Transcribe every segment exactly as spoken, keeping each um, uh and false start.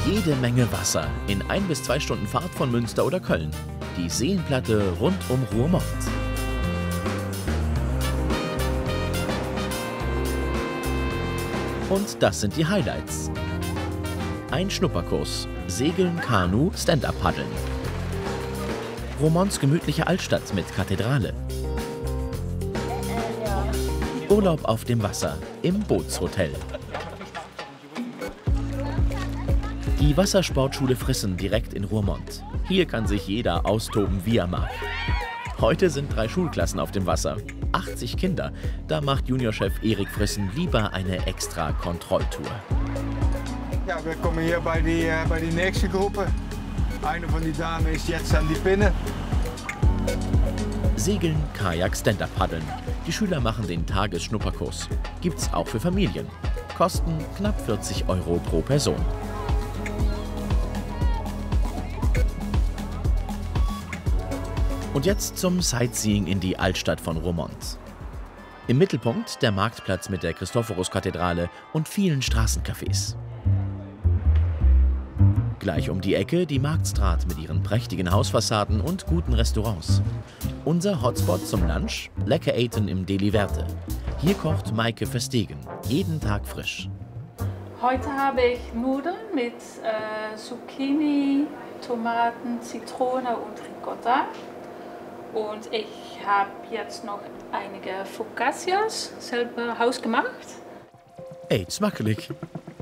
Jede Menge Wasser in ein bis zwei Stunden Fahrt von Münster oder Köln. Die Seenplatte rund um Roermond. Und das sind die Highlights. Ein Schnupperkurs, Segeln, Kanu, Stand-Up-Paddeln. Roermonds gemütliche Altstadt mit Kathedrale. Urlaub auf dem Wasser im Bootshotel. Die Wassersportschule Frissen direkt in Roermond. Hier kann sich jeder austoben, wie er mag. Heute sind drei Schulklassen auf dem Wasser. achtzig Kinder. Da macht Juniorchef Erik Frissen lieber eine extra Kontrolltour. Ja, wir kommen hier bei die, äh, bei die nächste Gruppe. Eine von den Damen ist jetzt an die Pinne. Segeln, Kajak, Stand-Up-Paddeln. Die Schüler machen den Tagesschnupperkurs. Gibt's auch für Familien. Kosten knapp vierzig Euro pro Person. Und jetzt zum Sightseeing in die Altstadt von Roermond. Im Mittelpunkt der Marktplatz mit der Christophorus-Kathedrale und vielen Straßencafés. Gleich um die Ecke die Marktstraat mit ihren prächtigen Hausfassaden und guten Restaurants. Unser Hotspot zum Lunch, lecker eten im Deli Verte. Hier kocht Maike Verstegen, jeden Tag frisch. Heute habe ich Nudeln mit äh, Zucchini, Tomaten, Zitrone und Ricotta. Und ich habe jetzt noch einige Focaccias selber hausgemacht. Ey, smakelig.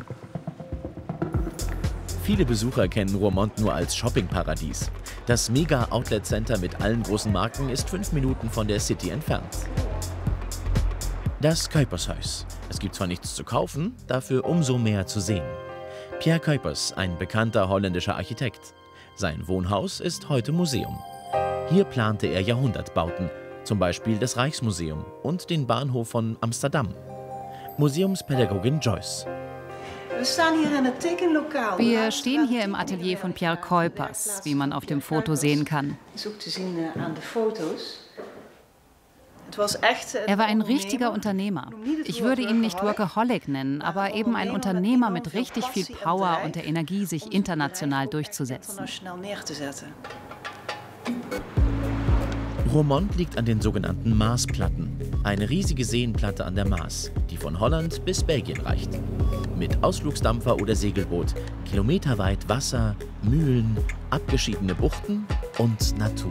Viele Besucher kennen Roermond nur als Shoppingparadies. Das Mega-Outlet-Center mit allen großen Marken ist fünf Minuten von der City entfernt. Das Kuipershuis. Es gibt zwar nichts zu kaufen, dafür umso mehr zu sehen. Pierre Kuipers, ein bekannter holländischer Architekt. Sein Wohnhaus ist heute Museum. Hier plante er Jahrhundertbauten, zum Beispiel das Rijksmuseum und den Bahnhof von Amsterdam. Museumspädagogin Joyce. Wir stehen hier im Atelier von Pierre Kuipers, wie man auf dem Foto sehen kann. Er war ein richtiger Unternehmer. Ich würde ihn nicht Workaholic nennen, aber eben ein Unternehmer mit richtig viel Power und der Energie, sich international durchzusetzen. Roermond liegt an den sogenannten Maasplatten, eine riesige Seenplatte an der Maas, die von Holland bis Belgien reicht. Mit Ausflugsdampfer oder Segelboot, kilometerweit Wasser, Mühlen, abgeschiedene Buchten und Natur.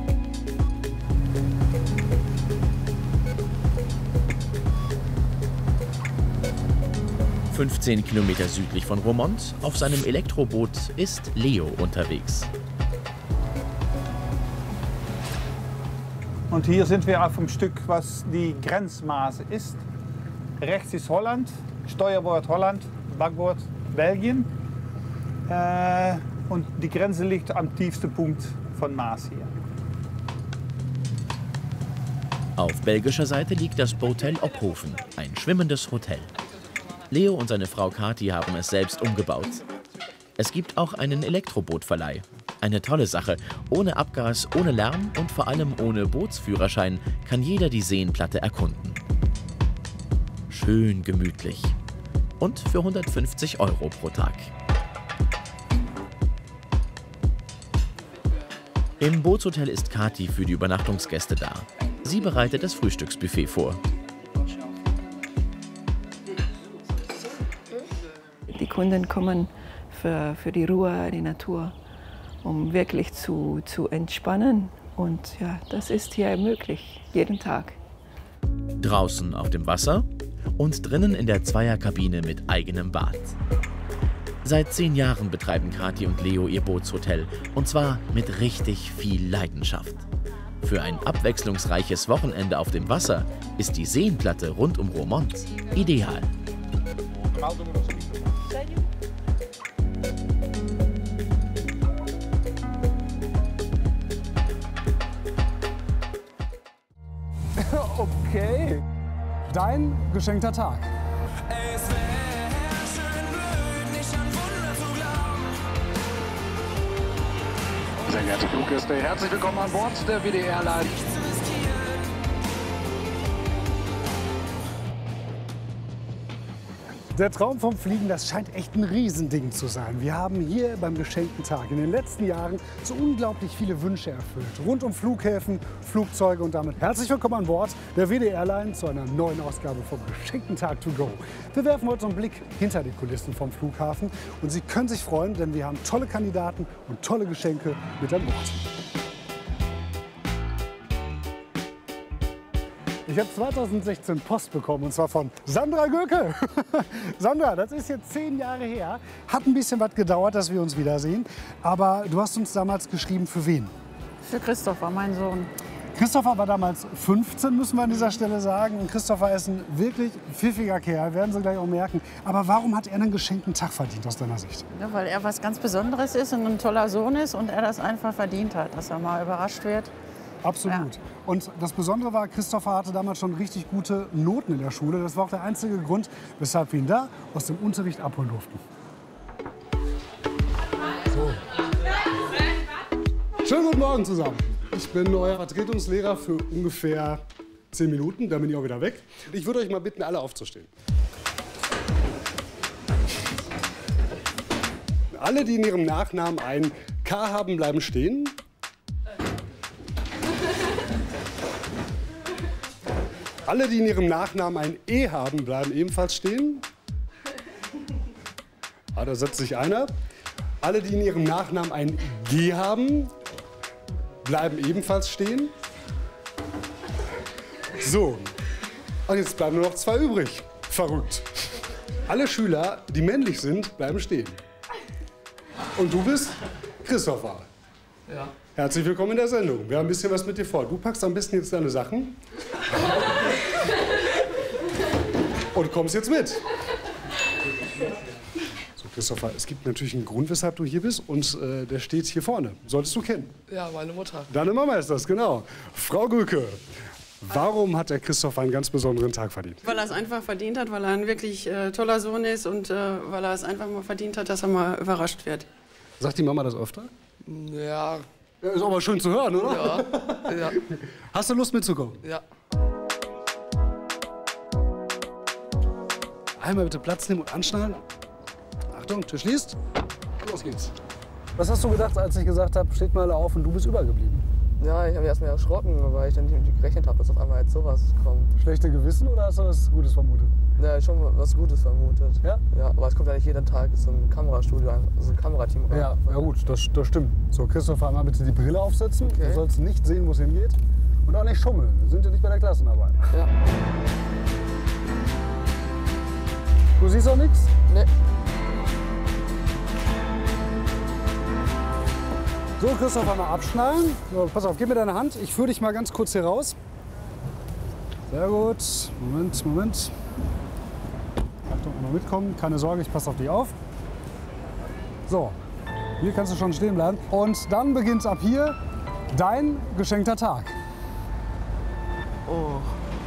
fünfzehn Kilometer südlich von Roermond, auf seinem Elektroboot, ist Leo unterwegs. Und hier sind wir auf dem Stück, was die Grenzmaße ist. Rechts ist Holland, Steuerbord Holland, Backbord Belgien. Äh, und die Grenze liegt am tiefsten Punkt von Maas hier. Auf belgischer Seite liegt das Botel Ophoven, ein schwimmendes Hotel. Leo und seine Frau Kathi haben es selbst umgebaut. Es gibt auch einen Elektrobootverleih. Eine tolle Sache. Ohne Abgas, ohne Lärm und vor allem ohne Bootsführerschein kann jeder die Seenplatte erkunden. Schön gemütlich. Und für hundertfünfzig Euro pro Tag. Im Bootshotel ist Kathi für die Übernachtungsgäste da. Sie bereitet das Frühstücksbuffet vor. Die Kunden kommen für, für die Ruhe, die Natur, um wirklich zu, zu entspannen. Und ja, das ist hier möglich, jeden Tag. Draußen auf dem Wasser und drinnen in der Zweierkabine mit eigenem Bad. Seit zehn Jahren betreiben Kathi und Leo ihr Bootshotel. Und zwar mit richtig viel Leidenschaft. Für ein abwechslungsreiches Wochenende auf dem Wasser ist die Seenplatte rund um Roermond ideal. Okay, dein geschenkter Tag. Es wär schön blöd, nicht an Wunder zu glauben. Sehr geehrte Fluggäste, herzlich willkommen an Bord der W D R-Line. Der Traum vom Fliegen, das scheint echt ein Riesending zu sein. Wir haben hier beim geschenkten Tag in den letzten Jahren so unglaublich viele Wünsche erfüllt. Rund um Flughäfen, Flugzeuge und damit herzlich willkommen an Bord der W D Airline zu einer neuen Ausgabe vom geschenkten Tag to go. Wir werfen heute so einen Blick hinter die Kulissen vom Flughafen und Sie können sich freuen, denn wir haben tolle Kandidaten und tolle Geschenke mit an Bord. Ich habe zweitausendsechzehn Post bekommen, und zwar von Sandra Göke. Sandra, das ist jetzt zehn Jahre her. Hat ein bisschen was gedauert, dass wir uns wiedersehen. Aber du hast uns damals geschrieben, für wen? Für Christopher, mein Sohn. Christopher war damals fünfzehn, müssen wir an dieser Stelle sagen. Und Christopher ist ein wirklich pfiffiger Kerl, werden Sie gleich auch merken. Aber warum hat er einen geschenkten Tag verdient aus deiner Sicht? Ja, weil er was ganz Besonderes ist und ein toller Sohn ist und er das einfach verdient hat, dass er mal überrascht wird. Absolut. Ja. Und das Besondere war, Christopher hatte damals schon richtig gute Noten in der Schule. Das war auch der einzige Grund, weshalb wir ihn da aus dem Unterricht abholen durften. So. Schönen guten Morgen zusammen. Ich bin euer Vertretungslehrer für ungefähr zehn Minuten. Dann bin ich auch wieder weg. Ich würde euch mal bitten, alle aufzustehen. Alle, die in ihrem Nachnamen ein K haben, bleiben stehen. Alle, die in ihrem Nachnamen ein E haben, bleiben ebenfalls stehen. Ah, da setzt sich einer. Alle, die in ihrem Nachnamen ein G haben, bleiben ebenfalls stehen. So, und jetzt bleiben nur noch zwei übrig. Verrückt. Alle Schüler, die männlich sind, bleiben stehen. Und du bist Christopher. Ja. Herzlich willkommen in der Sendung. Wir haben ein bisschen was mit dir vor. Du packst am besten jetzt deine Sachen. Und kommst jetzt mit. So, Christopher, es gibt natürlich einen Grund, weshalb du hier bist. Und äh, der steht hier vorne. Solltest du kennen. Ja, meine Mutter. Deine Mama ist das, genau. Frau Göke, warum hat der Christopher einen ganz besonderen Tag verdient? Weil er es einfach verdient hat, weil er ein wirklich äh, toller Sohn ist und äh, weil er es einfach mal verdient hat, dass er mal überrascht wird. Sagt die Mama das öfter? Ja. Ja, ist aber schön zu hören, oder? Ja. Ja. Hast du Lust mitzukommen? Ja. Einmal bitte Platz nehmen und anschnallen. Achtung, Tür schließt. Los geht's. Was hast du gedacht, als ich gesagt habe, steht mal auf und du bist übergeblieben? Ja, ich habe mich erst mal erschrocken, weil ich dann nicht mit gerechnet habe, dass auf einmal jetzt sowas kommt. Schlechte Gewissen oder hast du was Gutes vermutet? Ja, schon was Gutes vermutet. Ja? Ja, aber es kommt ja nicht jeden Tag so ein Kamerastudio, so ein Kamerateam rein. Ja, ja gut, das, das stimmt. So, Christopher, einmal bitte die Brille aufsetzen. Okay. Du sollst nicht sehen, wo es hingeht. Und auch nicht schummeln. Wir sind ja nicht bei der Klassenarbeit. Ja. Du siehst auch nichts? Nee. So, Christopher, mal abschnallen. So, pass auf, gib mir deine Hand. Ich führe dich mal ganz kurz hier raus. Sehr gut. Moment, Moment. Achtung, mal mitkommen. Keine Sorge, ich passe auf dich auf. So, hier kannst du schon stehen bleiben. Und dann beginnt ab hier dein geschenkter Tag. Oh.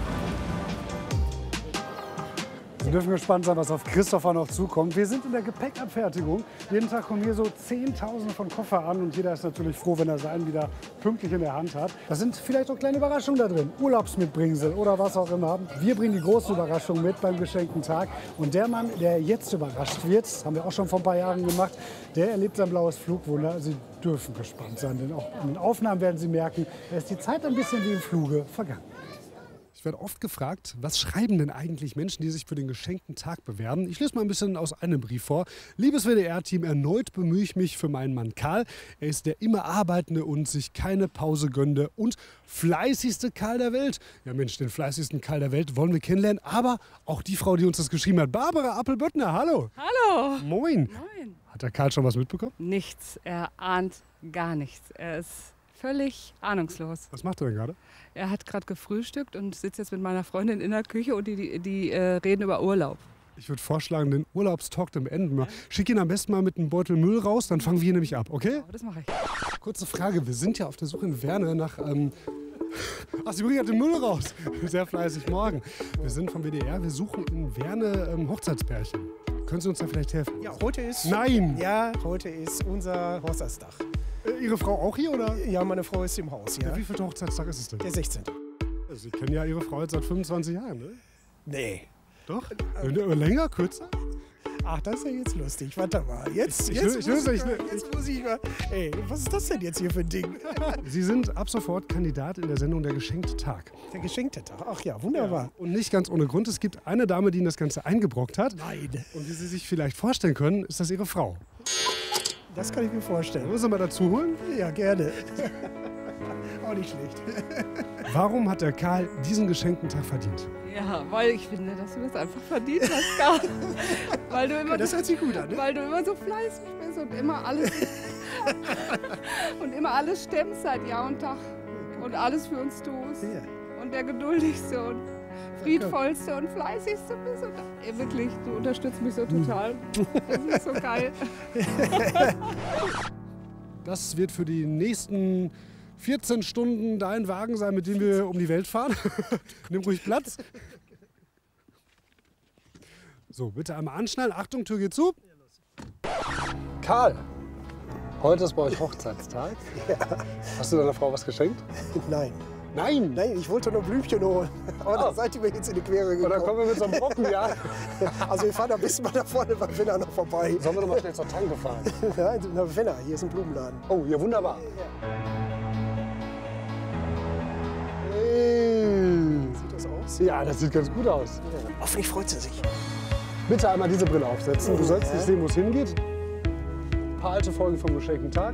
Sie dürfen gespannt sein, was auf Christopher noch zukommt. Wir sind in der Gepäckabfertigung. Jeden Tag kommen hier so Zehntausende von Koffer an und jeder ist natürlich froh, wenn er seinen wieder pünktlich in der Hand hat. Da sind vielleicht auch kleine Überraschungen da drin, Urlaubsmitbringsel oder was auch immer. Wir bringen die große Überraschung mit beim geschenkten Tag. Und der Mann, der jetzt überrascht wird, das haben wir auch schon vor ein paar Jahren gemacht, der erlebt sein blaues Flugwunder. Sie dürfen gespannt sein, denn auch in den Aufnahmen werden Sie merken, da ist die Zeit ein bisschen wie im Fluge vergangen. Ich werde oft gefragt, was schreiben denn eigentlich Menschen, die sich für den geschenkten Tag bewerben? Ich lese mal ein bisschen aus einem Brief vor. Liebes W D R-Team, erneut bemühe ich mich für meinen Mann Karl. Er ist der immer arbeitende und sich keine Pause gönnende und fleißigste Karl der Welt. Ja Mensch, den fleißigsten Karl der Welt wollen wir kennenlernen. Aber auch die Frau, die uns das geschrieben hat, Barbara Appelböttner, hallo. Hallo. Moin. Moin. Hat der Karl schon was mitbekommen? Nichts, er ahnt gar nichts. Er ist völlig ahnungslos. Was macht er denn gerade? Er hat gerade gefrühstückt und sitzt jetzt mit meiner Freundin in der Küche und die, die, die äh, reden über Urlaub. Ich würde vorschlagen, den Urlaubstalk am Ende mal. Schick ihn am besten mal mit einem Beutel Müll raus, dann fangen wir hier nämlich ab, okay? Ja, das mache ich. Kurze Frage, wir sind ja auf der Suche in Werne nach... Ähm Ach, Sie bringen ja den Müll raus. Sehr fleißig morgen. Wir sind vom W D R, wir suchen in Werne ähm, Hochzeitspärchen. Können Sie uns da vielleicht helfen? Ja, heute ist... Nein! Ja, heute ist unser Hochzeitstag. Äh, Ihre Frau auch hier, oder? Ja, meine Frau ist im Haus, ja. Ja, wie viel Hochzeitstag ist es denn? Der sechzehnte Sie kennen ja Ihre Frau jetzt seit fünfundzwanzig Jahren, ne? Nee. Doch? Länger, kürzer? Ach, das ist ja jetzt lustig. Warte mal. Jetzt, Ich- jetzt, ich- muss, ich- ich, mal, jetzt muss ich mal. Ey, was ist das denn jetzt hier für ein Ding? Sie sind ab sofort Kandidat in der Sendung Der geschenkte Tag. Der geschenkte Tag. Ach ja, wunderbar. Und nicht ganz ohne Grund. Es gibt eine Dame, die Ihnen das Ganze eingebrockt hat. Nein. Und wie Sie sich vielleicht vorstellen können, ist das Ihre Frau. Das kann ich mir vorstellen. Wollen Sie mal dazu holen? Ja, gerne. Auch nicht schlecht. Warum hat der Karl diesen geschenkten Tag verdient? Ja, weil ich finde, dass du das einfach verdient hast, Karl. weil du immer, Das hört sich gut an, ne? Weil du immer so fleißig bist und immer alles und immer alles stemmst seit Jahr und Tag und alles für uns tust. Ja. Und der geduldigste und friedvollste und fleißigste bist. Und, ey, wirklich, du unterstützt mich so total. Das ist so geil. Das wird für die nächsten vierzehn Stunden dein Wagen sein, mit dem wir um die Welt fahren. Nimm ruhig Platz. So, bitte einmal anschnallen. Achtung, Tür geht zu. Karl, heute ist bei euch Hochzeitstag. Ja. Hast du deiner Frau was geschenkt? Nein. Nein? Nein, ich wollte nur Blümchen holen. Aber da seid ihr mir jetzt in die Quere gekommen. Und dann kommen wir mit so einem Brocken, ja? Also wir fahren ein bisschen mal da vorne beim Winner noch vorbei. Sollen wir noch mal schnell zur Tanke fahren? Ja, na, Winner, hier ist ein Blumenladen. Oh, ja, wunderbar. Sieht das aus? Ja, das sieht ganz gut aus. Ja. Hoffentlich freut sie sich. Bitte einmal diese Brille aufsetzen. Du sollst nicht sehen, wo es hingeht. Ein paar alte Folgen vom geschenkten Tag.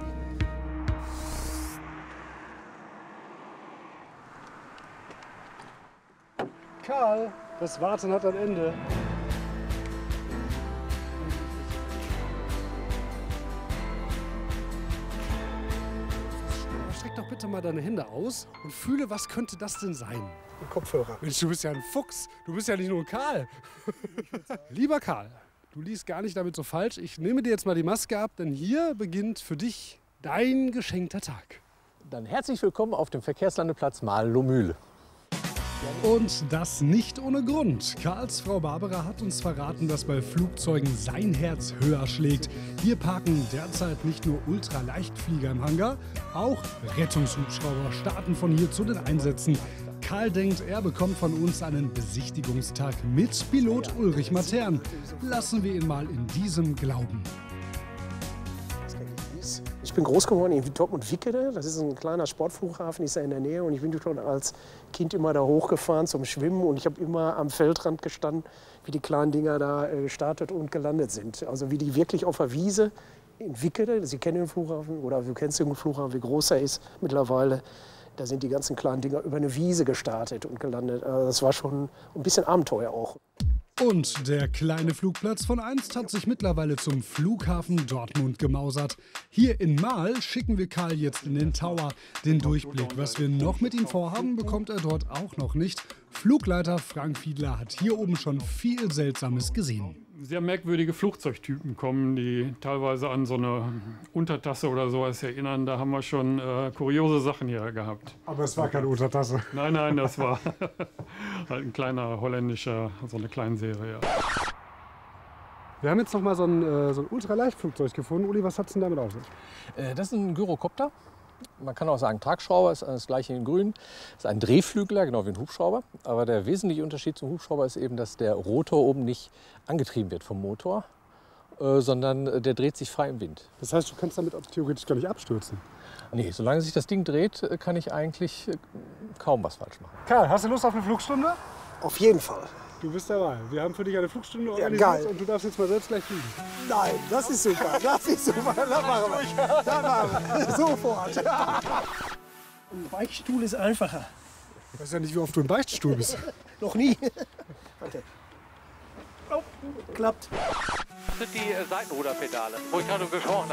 Karl, das Warten hat ein Ende. Streck doch bitte mal deine Hände aus und fühle, was könnte das denn sein? Ein Kopfhörer. Mensch, du bist ja ein Fuchs. Du bist ja nicht nur ein Karl. Lieber Karl, du liest gar nicht damit so falsch. Ich nehme dir jetzt mal die Maske ab, denn hier beginnt für dich dein geschenkter Tag. Dann herzlich willkommen auf dem Verkehrslandeplatz Mahlen-Lohmühle. Und das nicht ohne Grund. Karls Frau Barbara hat uns verraten, dass bei Flugzeugen sein Herz höher schlägt. Hier parken derzeit nicht nur Ultraleichtflieger im Hangar, auch Rettungshubschrauber starten von hier zu den Einsätzen. Karl denkt, er bekommt von uns einen Besichtigungstag mit Pilot Ulrich Matern. Lassen wir ihn mal in diesem glauben. Ich bin groß geworden in Dortmund-Wickede. Das ist ein kleiner Sportflughafen, ist ja in der Nähe. Und ich bin schon als Kind immer da hochgefahren zum Schwimmen. Und ich habe immer am Feldrand gestanden, wie die kleinen Dinger da gestartet und gelandet sind. Also wie die wirklich auf der Wiese in Wickede, Sie kennen den Flughafen oder du kennst den Flughafen, wie groß er ist mittlerweile. Da sind die ganzen kleinen Dinger über eine Wiese gestartet und gelandet. Also das war schon ein bisschen Abenteuer auch. Und der kleine Flugplatz von einst hat sich mittlerweile zum Flughafen Dortmund gemausert. Hier in Mahl schicken wir Karl jetzt in den Tower. Den Durchblick, was wir noch mit ihm vorhaben, bekommt er dort auch noch nicht. Flugleiter Frank Fiedler hat hier oben schon viel Seltsames gesehen. Sehr merkwürdige Flugzeugtypen kommen, die teilweise an so eine Untertasse oder sowas erinnern. Da haben wir schon äh, kuriose Sachen hier gehabt. Aber es war keine Untertasse. Nein, nein, das war halt ein kleiner holländischer, so eine kleine Serie. Ja. Wir haben jetzt noch mal so ein, äh, so ein Ultraleichtflugzeug gefunden. Uli, was hat es denn damit auf sich? Äh, das ist ein Gyrocopter. Man kann auch sagen Tragschrauber, ist das gleiche in grün. Das ist ein Drehflügler, genau wie ein Hubschrauber. Aber der wesentliche Unterschied zum Hubschrauber ist eben, dass der Rotor oben nicht angetrieben wird vom Motor, äh, sondern der dreht sich frei im Wind. Das heißt, du kannst damit theoretisch gar nicht abstürzen? Nee, solange sich das Ding dreht, kann ich eigentlich kaum was falsch machen. Karl, hast du Lust auf eine Flugstunde? Auf jeden Fall. Du bist dabei. Wir haben für dich eine Flugstunde Ja, organisiert geil. und du darfst jetzt mal selbst gleich fliegen. Nein, das ist super. Das ist super. Das machen wir. Das machen wir. Sofort. Ein Beichtstuhl ist einfacher. Ich weiß ja nicht, wie oft du im Beichtstuhl bist. Noch nie. Warte. Oh, klappt. Das sind die Seitenruderpedale, wo ich gerade gesprochen habe.